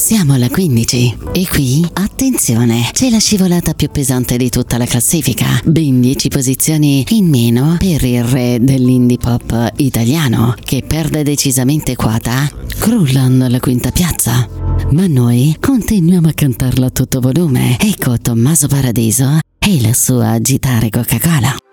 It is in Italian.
Siamo alla 15 e qui, attenzione, c'è la scivolata più pesante di tutta la classifica. Ben 10 posizioni in meno per il re dell'indie pop italiano, che perde decisamente quota, crollando alla quinta piazza. Ma noi continuiamo a cantarla a tutto volume. Ecco Tommaso Paradiso e la sua Agitare Coca-Cola.